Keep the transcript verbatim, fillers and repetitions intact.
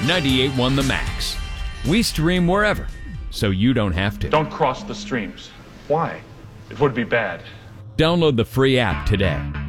ninety-eight point one The Max. We stream wherever, so you don't have to. Don't cross the streams. Why? It would be bad. Download the free app today.